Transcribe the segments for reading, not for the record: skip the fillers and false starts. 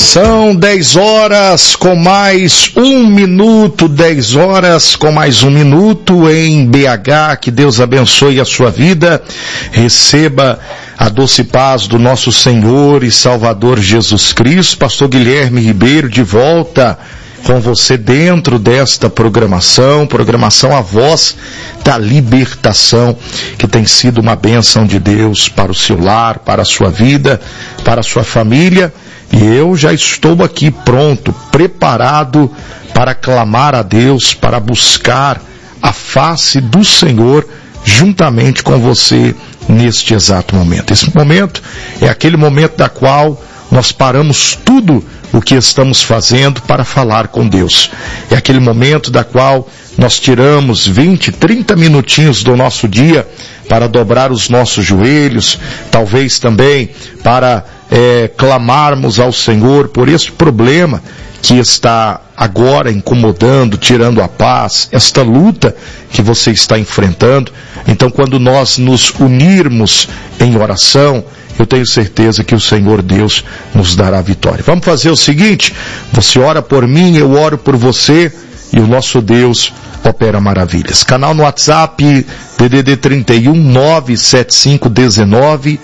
São 10 horas com mais 1 minuto, 10 horas com mais 1 minuto em BH. Que Deus abençoe a sua vida. Receba a doce paz do nosso Senhor e Salvador Jesus Cristo. Pastor Guilherme Ribeiro de volta com você dentro desta programação A Voz da Libertação, que tem sido uma bênção de Deus para o seu lar, para a sua vida, para a sua família. E eu já estou aqui pronto, preparado para clamar a Deus, para buscar a face do Senhor juntamente com você neste exato momento. Esse momento é aquele momento da qual nós paramos tudo o que estamos fazendo para falar com Deus. É aquele momento da qual nós tiramos 20, 30 minutinhos do nosso dia para dobrar os nossos joelhos, talvez também para clamarmos ao Senhor por esse problema que está agora incomodando, tirando a paz, esta luta que você está enfrentando. Então, quando nós nos unirmos em oração, eu tenho certeza que o Senhor Deus nos dará vitória. Vamos fazer o seguinte: você ora por mim, eu oro por você, e o nosso Deus opera maravilhas. Canal no WhatsApp, DDD 31 975 19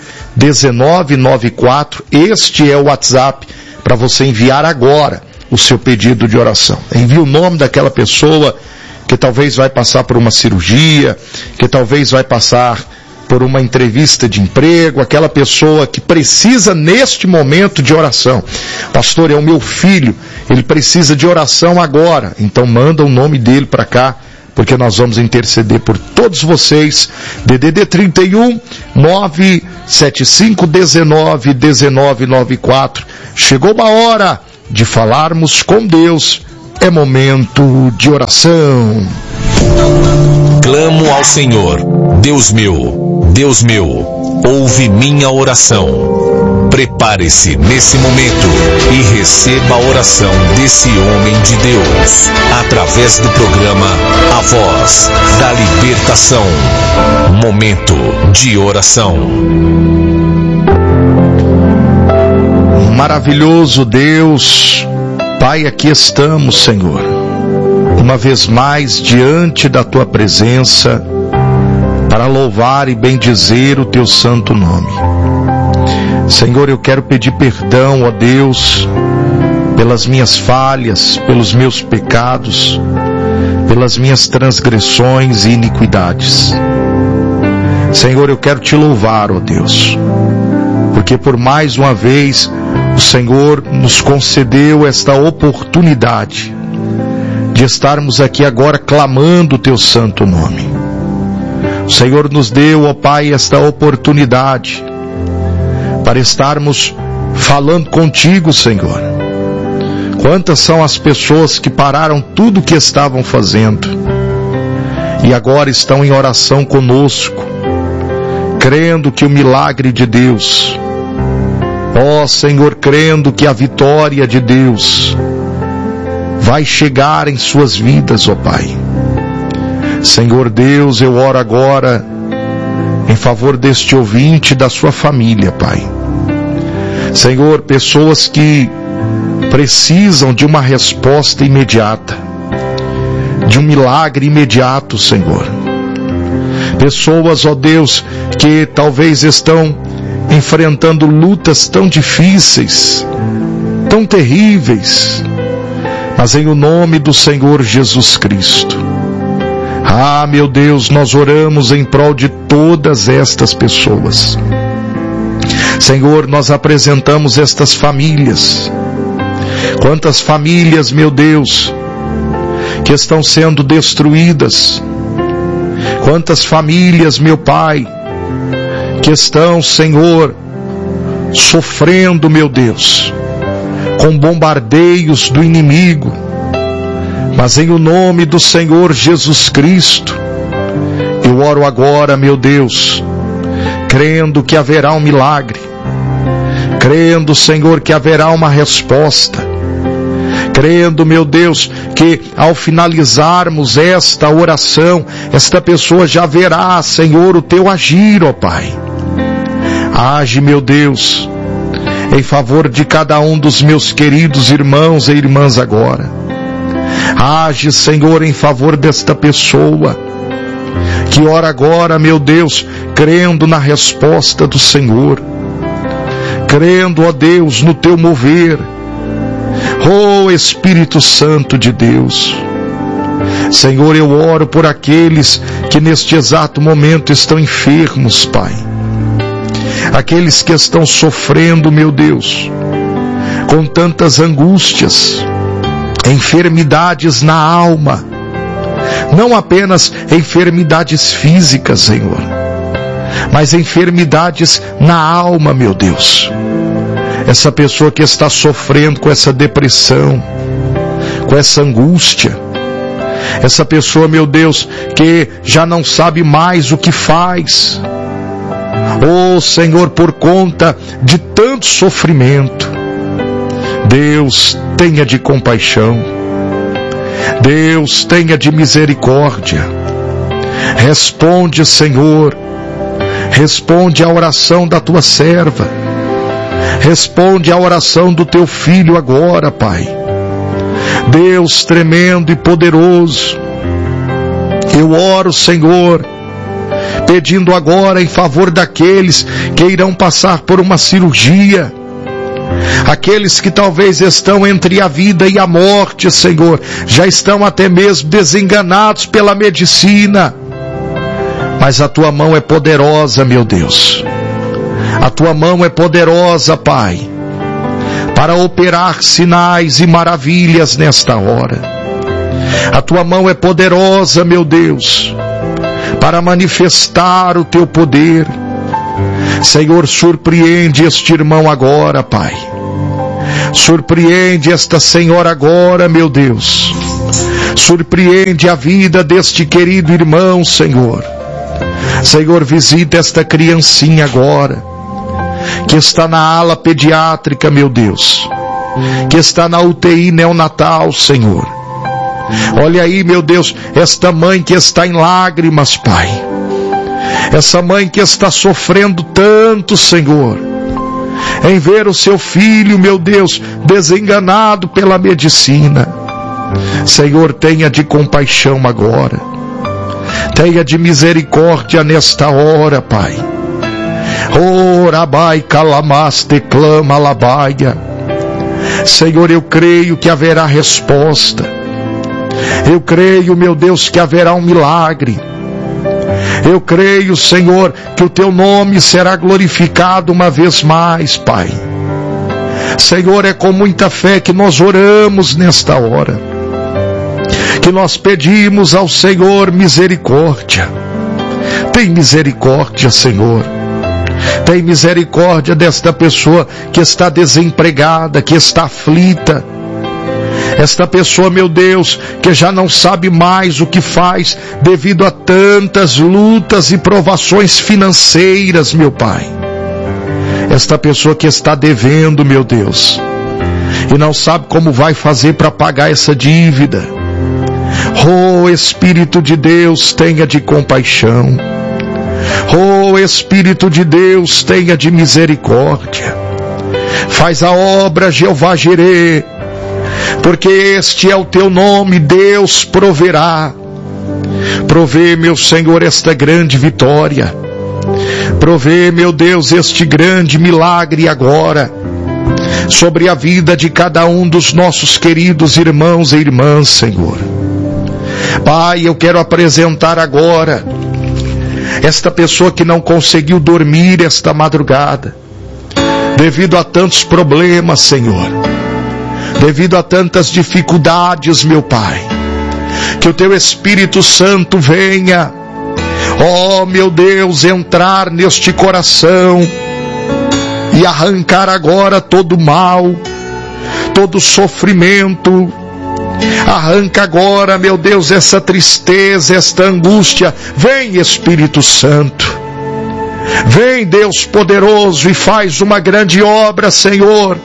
1994. Este é o WhatsApp para você enviar agora o seu pedido de oração. Envie o nome daquela pessoa que talvez vai passar por uma cirurgia, que talvez vai passar por uma entrevista de emprego, aquela pessoa que precisa neste momento de oração. Pastor, é o meu filho, ele precisa de oração agora. Então manda o nome dele para cá, porque nós vamos interceder por todos vocês. DDD 31 975 19 1994. Chegou uma hora de falarmos com Deus. É momento de oração. Clamo ao Senhor, Deus meu, ouve minha oração. Prepare-se nesse momento e receba a oração desse homem de Deus, através do programa A Voz da Libertação. Momento de oração. Maravilhoso Deus, Pai, aqui estamos, Senhor, uma vez mais diante da Tua presença, para louvar e bendizer o Teu santo nome. Senhor, eu quero pedir perdão, ó Deus, pelas minhas falhas, pelos meus pecados, pelas minhas transgressões e iniquidades. Senhor, eu quero Te louvar, ó Deus, porque por mais uma vez o Senhor nos concedeu esta oportunidade de estarmos aqui agora clamando o Teu santo nome. O Senhor nos deu, ó Pai, esta oportunidade para estarmos falando contigo, Senhor. Quantas são as pessoas que pararam tudo o que estavam fazendo e agora estão em oração conosco, crendo que o milagre de Deus, ó Senhor, crendo que a vitória de Deus vai chegar em suas vidas, ó Pai. Senhor Deus, eu oro agora em favor deste ouvinte e da sua família, Pai. Senhor, pessoas que precisam de uma resposta imediata, de um milagre imediato, Senhor. Pessoas, ó Deus, que talvez estão enfrentando lutas tão difíceis, tão terríveis, mas em o nome do Senhor Jesus Cristo, ah, meu Deus, nós oramos em prol de todas estas pessoas. Senhor, nós apresentamos estas famílias. Quantas famílias, meu Deus, que estão sendo destruídas. Quantas famílias, meu Pai, que estão, Senhor, sofrendo, meu Deus, com bombardeios do inimigo. Mas em o nome do Senhor Jesus Cristo, eu oro agora, meu Deus, crendo que haverá um milagre, crendo, Senhor, que haverá uma resposta, crendo, meu Deus, que ao finalizarmos esta oração, esta pessoa já verá, Senhor, o Teu agir, ó Pai. Age, meu Deus, em favor de cada um dos meus queridos irmãos e irmãs agora. Age, Senhor, em favor desta pessoa, que ora agora, meu Deus, crendo na resposta do Senhor, crendo, ó Deus, no teu mover. Oh Espírito Santo de Deus, Senhor, eu oro por aqueles que neste exato momento estão enfermos, Pai. Aqueles que estão sofrendo, meu Deus, com tantas angústias, enfermidades na alma, não apenas enfermidades físicas, Senhor, mas enfermidades na alma, meu Deus. Essa pessoa que está sofrendo com essa depressão, com essa angústia, essa pessoa, meu Deus, que já não sabe mais o que faz. Oh Senhor, por conta de tanto sofrimento, Deus, tenha de compaixão. Deus, tenha de misericórdia. Responde, Senhor. Responde a oração da tua serva. Responde a oração do teu filho agora, Pai. Deus tremendo e poderoso, eu oro, Senhor, pedindo agora em favor daqueles que irão passar por uma cirurgia, aqueles que talvez estão entre a vida e a morte, Senhor, já estão até mesmo desenganados pela medicina, mas a tua mão é poderosa, meu Deus. A tua mão é poderosa, Pai, para operar sinais e maravilhas nesta hora. A tua mão é poderosa, meu Deus, para manifestar o teu poder. Senhor, surpreende este irmão agora, Pai. Surpreende esta senhora agora, meu Deus. Surpreende a vida deste querido irmão, Senhor. Senhor, visita esta criancinha agora, que está na ala pediátrica, meu Deus, que está na UTI neonatal, Senhor. Olha aí, meu Deus, esta mãe que está em lágrimas, Pai. Essa mãe que está sofrendo tanto, Senhor, em ver o seu filho, meu Deus, desenganado pela medicina. Senhor, tenha de compaixão agora. Tenha de misericórdia nesta hora, Pai. Oh, Rabai Kalamaste clama Labaia. Senhor, eu creio que haverá resposta. Eu creio, meu Deus, que haverá um milagre. Eu creio, Senhor, que o teu nome será glorificado uma vez mais, Pai. Senhor, é com muita fé que nós oramos nesta hora, que nós pedimos ao Senhor misericórdia. Tem misericórdia, Senhor. Tem misericórdia desta pessoa que está desempregada, que está aflita. Esta pessoa, meu Deus, que já não sabe mais o que faz devido a tantas lutas e provações financeiras, meu Pai. Esta pessoa que está devendo, meu Deus, e não sabe como vai fazer para pagar essa dívida. Oh, Espírito de Deus, tenha de compaixão. Oh, Espírito de Deus, tenha de misericórdia. Faz a obra, Jeová Jirê, porque este é o teu nome. Deus proverá. Provê, meu Senhor, esta grande vitória. Provê, meu Deus, este grande milagre agora sobre a vida de cada um dos nossos queridos irmãos e irmãs, Senhor. Pai, eu quero apresentar agora esta pessoa que não conseguiu dormir esta madrugada, devido a tantos problemas, Senhor, devido a tantas dificuldades, meu Pai. Que o teu Espírito Santo venha, ó meu Deus, entrar neste coração e arrancar agora todo mal, todo sofrimento. Arranca agora, meu Deus, essa tristeza, esta angústia. Vem, Espírito Santo. Vem, Deus poderoso, e faz uma grande obra, Senhor.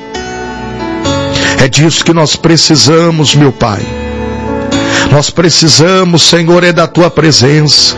É disso que nós precisamos, meu Pai. Nós precisamos, Senhor, é da tua presença.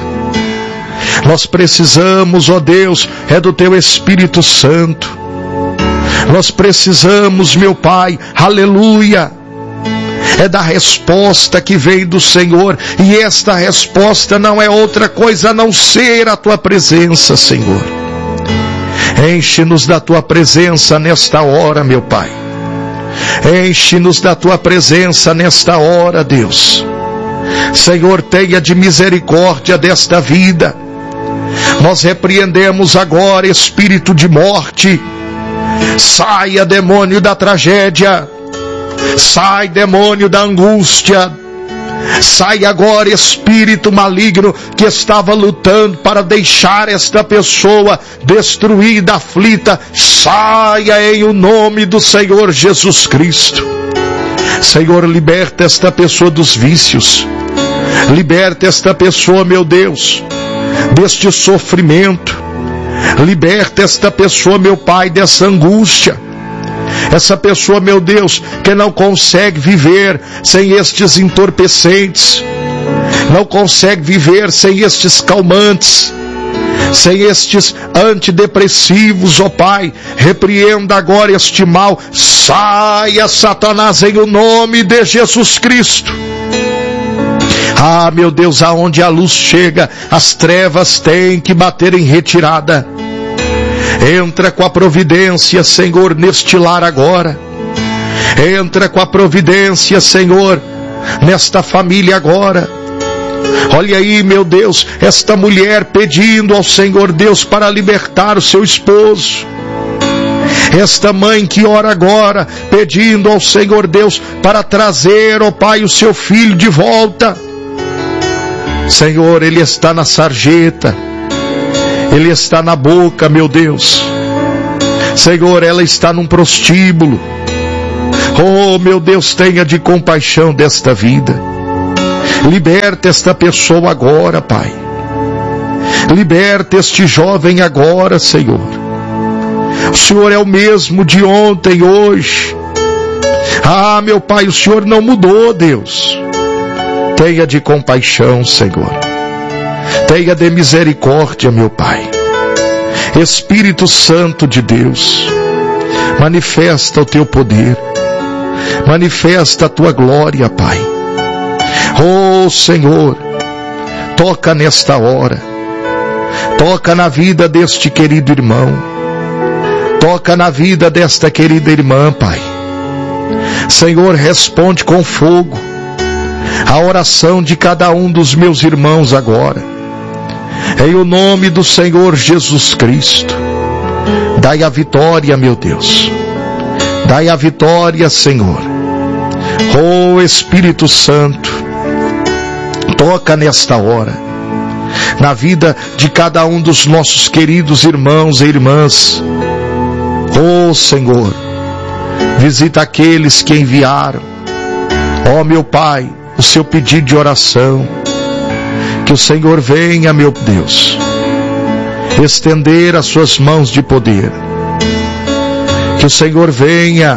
Nós precisamos, ó Deus, é do teu Espírito Santo. Nós precisamos, meu Pai, aleluia, é da resposta que vem do Senhor, e esta resposta não é outra coisa a não ser a Tua presença, Senhor. Enche-nos da Tua presença nesta hora, meu Pai. Enche-nos da Tua presença nesta hora, Deus. Senhor, tenha de misericórdia desta vida. Nós repreendemos agora espírito de morte. Saia, demônio da tragédia. Sai, demônio da angústia. Sai agora, espírito maligno que estava lutando para deixar esta pessoa destruída, aflita. Saia em o nome do Senhor Jesus Cristo. Senhor, liberta esta pessoa dos vícios. Liberta esta pessoa, meu Deus, deste sofrimento. Liberta esta pessoa, meu Pai, dessa angústia. Essa pessoa, meu Deus, que não consegue viver sem estes entorpecentes, não consegue viver sem estes calmantes, sem estes antidepressivos, ó Pai. Repreenda agora este mal. Saia, Satanás, em o nome de Jesus Cristo. Ah, meu Deus, aonde a luz chega, as trevas têm que bater em retirada. Entra com a providência, Senhor, neste lar agora. Entra com a providência, Senhor, nesta família agora. Olha aí, meu Deus, esta mulher pedindo ao Senhor Deus para libertar o seu esposo. Esta mãe que ora agora, pedindo ao Senhor Deus para trazer, ó Pai, o seu filho de volta. Senhor, ele está na sarjeta. Ele está na boca, meu Deus. Senhor, ela está num prostíbulo. Oh, meu Deus, tenha de compaixão desta vida. Liberta esta pessoa agora, Pai. Liberta este jovem agora, Senhor. O Senhor é o mesmo de ontem, hoje. Ah, meu Pai, o Senhor não mudou, Deus. Tenha de compaixão, Senhor. Tenha de misericórdia, meu Pai. Espírito Santo de Deus, manifesta o Teu poder, manifesta a Tua glória, Pai. Oh, Senhor, toca nesta hora, toca na vida deste querido irmão, toca na vida desta querida irmã, Pai. Senhor, responde com fogo a oração de cada um dos meus irmãos agora. Em o nome do Senhor Jesus Cristo, dai a vitória, meu Deus. Dai a vitória, Senhor. Oh, Espírito Santo, toca nesta hora, na vida de cada um dos nossos queridos irmãos e irmãs. Oh, Senhor, visita aqueles que enviaram, ó meu Pai, o seu pedido de oração. Que o Senhor venha, meu Deus, estender as suas mãos de poder. Que o Senhor venha,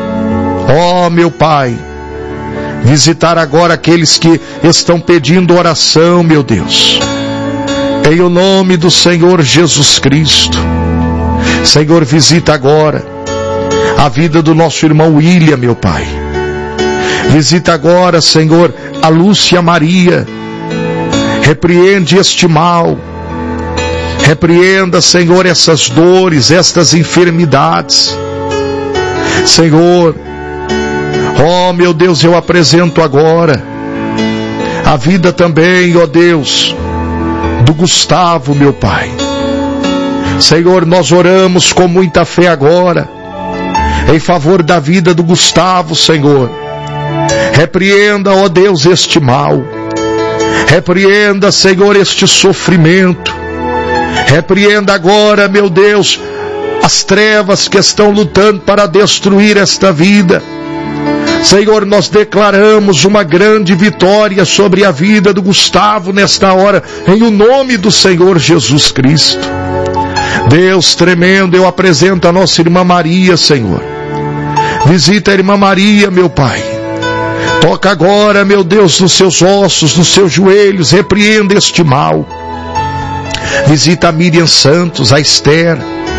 ó meu Pai, visitar agora aqueles que estão pedindo oração, meu Deus. Em o nome do Senhor Jesus Cristo. Senhor, visita agora a vida do nosso irmão William, meu Pai. Visita agora, Senhor, a Lúcia Maria. Repreende este mal. Repreenda, Senhor, essas dores, estas enfermidades. Senhor, ó meu Deus, eu apresento agora a vida também, ó Deus, do Gustavo, meu Pai. Senhor, nós oramos com muita fé agora em favor da vida do Gustavo, Senhor. Repreenda, ó Deus, este mal. Repreenda, Senhor, este sofrimento. Repreenda agora, meu Deus, as trevas que estão lutando para destruir esta vida. Senhor, nós declaramos uma grande vitória sobre a vida do Gustavo nesta hora, em o nome do Senhor Jesus Cristo. Deus tremendo, eu apresento a nossa irmã Maria, Senhor. Visita a irmã Maria, meu Pai. Toca agora, meu Deus, nos seus ossos, nos seus joelhos, repreenda este mal. Visita a Miriam Santos, a Esther.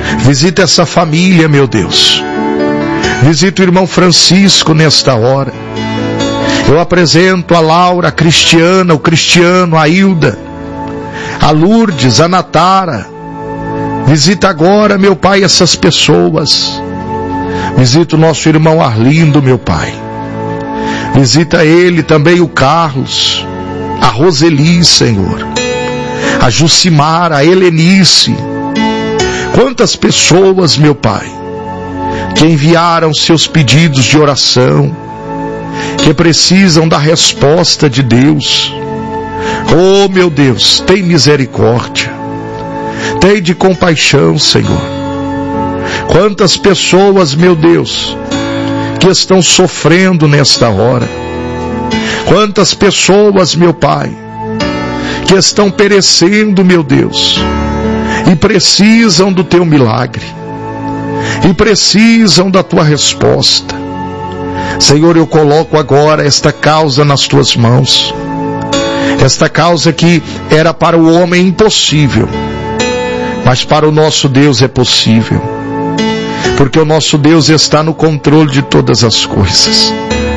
Visita essa família, meu Deus. Visita o irmão Francisco nesta hora. Eu apresento a Laura, a Cristiana, o Cristiano, a Hilda, a Lourdes, a Natara. Visita agora, meu Pai, essas pessoas. Visita o nosso irmão Arlindo, meu Pai. Visita ele também, o Carlos, a Roseli, Senhor, a Jucimara, a Helenice. Quantas pessoas, meu Pai, que enviaram seus pedidos de oração, que precisam da resposta de Deus. Oh, meu Deus, tem misericórdia, tem de compaixão, Senhor. Quantas pessoas, meu Deus, que estão sofrendo nesta hora. Quantas pessoas, meu Pai, que estão perecendo, meu Deus, e precisam do Teu milagre, e precisam da Tua resposta. Senhor, eu coloco agora esta causa nas Tuas mãos. Esta causa que era para o homem impossível, mas para o nosso Deus é possível, porque o nosso Deus está no controle de todas as coisas.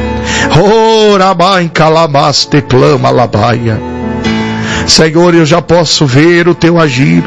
Oh, Rabai Calamaste clama Labaia. Senhor, eu já posso ver o Teu agir,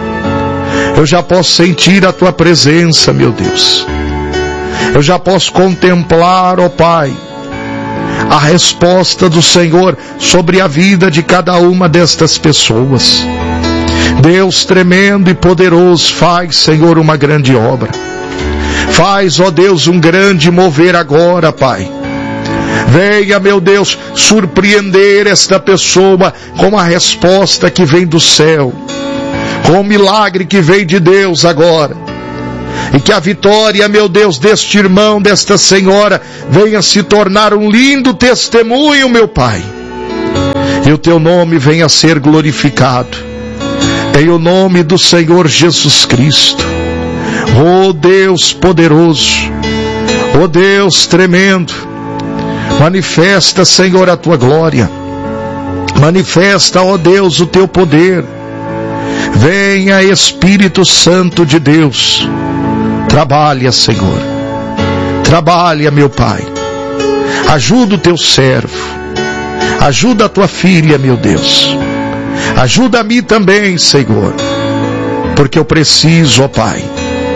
eu já posso sentir a Tua presença, meu Deus. Eu já posso contemplar, ó Pai, a resposta do Senhor sobre a vida de cada uma destas pessoas. Deus tremendo e poderoso, faz, Senhor, uma grande obra. Faz, ó Deus, um grande mover agora, Pai. Venha, meu Deus, surpreender esta pessoa com a resposta que vem do céu, com o milagre que vem de Deus agora. E que a vitória, meu Deus, deste irmão, desta senhora, venha se tornar um lindo testemunho, meu Pai. E o Teu nome venha a ser glorificado. Em o nome do Senhor Jesus Cristo. Oh Deus poderoso, oh Deus tremendo, manifesta, Senhor, a Tua glória. Manifesta, ó Deus, o Teu poder. Venha, Espírito Santo de Deus. Trabalha, Senhor. Trabalha, meu Pai. Ajuda o Teu servo. Ajuda a Tua filha, meu Deus. Ajuda a mim também, Senhor. Porque eu preciso, ó Pai.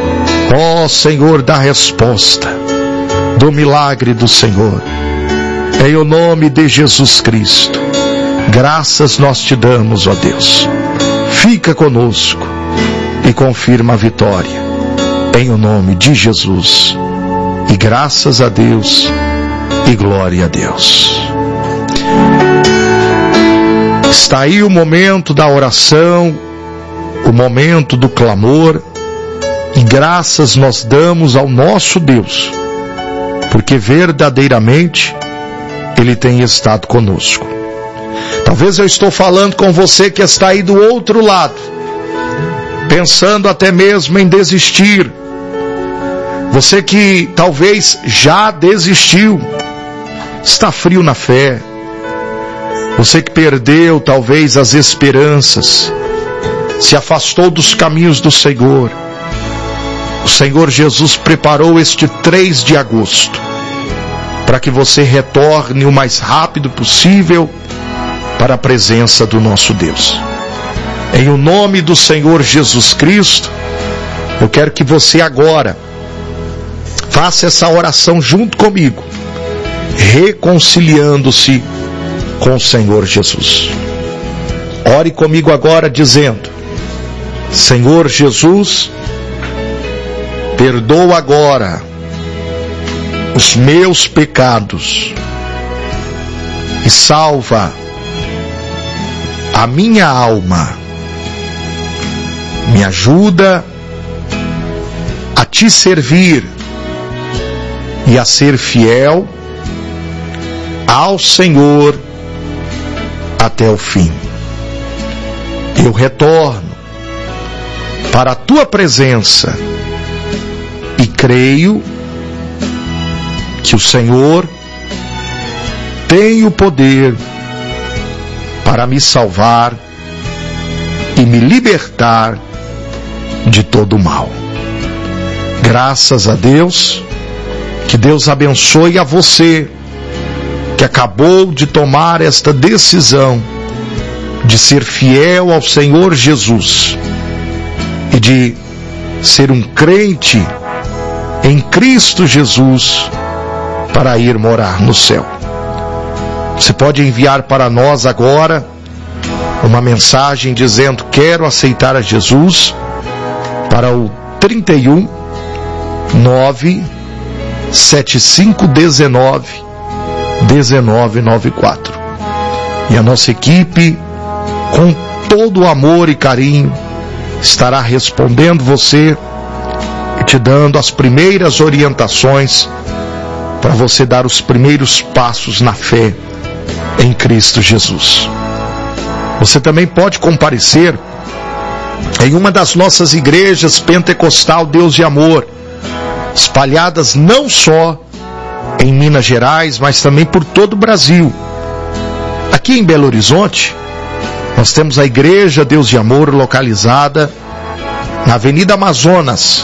Ó Senhor, da resposta, do milagre do Senhor. Em o nome de Jesus Cristo. Graças nós Te damos, ó Deus. Fica conosco e confirma a vitória. Em o nome de Jesus. E graças a Deus e glória a Deus. Está aí o momento da oração, o momento do clamor, e graças nós damos ao nosso Deus, porque verdadeiramente Ele tem estado conosco. Talvez eu estou falando com você que está aí do outro lado, pensando até mesmo em desistir. Você que talvez já desistiu, está frio na fé. Você que perdeu talvez as esperanças, se afastou dos caminhos do Senhor. O Senhor Jesus preparou este 3 de agosto para que você retorne o mais rápido possível para a presença do nosso Deus. Em o nome do Senhor Jesus Cristo, eu quero que você agora faça essa oração junto comigo, reconciliando-se com o Senhor Jesus. Ore comigo agora dizendo: Senhor Jesus, perdoa agora os meus pecados e salva a minha alma. Me ajuda a Te servir e a ser fiel ao Senhor até o fim. Eu retorno para a Tua presença e creio que o Senhor tem o poder para me salvar e me libertar de todo o mal. Graças a Deus. Que Deus abençoe a você que acabou de tomar esta decisão de ser fiel ao Senhor Jesus e de ser um crente em Cristo Jesus para ir morar no céu. Você pode enviar para nós agora uma mensagem dizendo: quero aceitar a Jesus, para o 31 97519 1994. E a nossa equipe, com todo o amor e carinho, estará respondendo você e te dando as primeiras orientações para você dar os primeiros passos na fé em Cristo Jesus. Você também pode comparecer em uma das nossas igrejas pentecostal Deus de Amor, espalhadas não só em Minas Gerais, mas também por todo o Brasil. Aqui em Belo Horizonte, nós temos a Igreja Deus de Amor, localizada na Avenida Amazonas,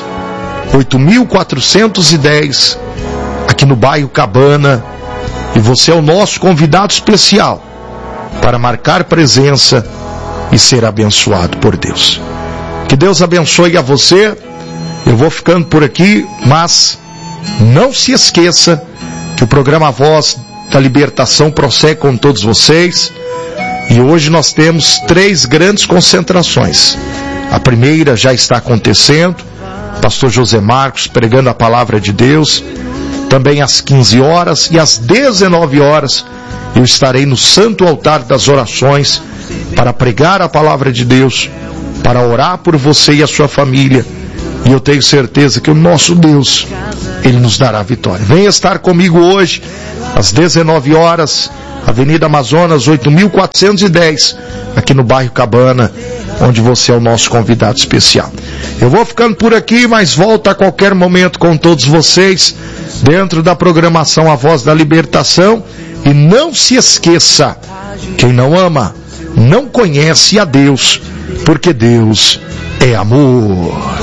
8410, aqui no bairro Cabana, e você é o nosso convidado especial para marcar presença e ser abençoado por Deus. Que Deus abençoe a você. Eu vou ficando por aqui, mas não se esqueça que o programa Voz da Libertação prossegue com todos vocês, e hoje nós temos 3 grandes concentrações. A primeira já está acontecendo, pastor José Marcos pregando a palavra de Deus, também às 15 horas, e às 19 horas eu estarei no Santo Altar das Orações para pregar a palavra de Deus, para orar por você e a sua família. E eu tenho certeza que o nosso Deus, Ele nos dará vitória. Venha estar comigo hoje, às 19 horas, Avenida Amazonas, 8410, aqui no bairro Cabana, onde você é o nosso convidado especial. Eu vou ficando por aqui, mas volto a qualquer momento com todos vocês, dentro da programação A Voz da Libertação. E não se esqueça, quem não ama, não conhece a Deus, porque Deus é amor.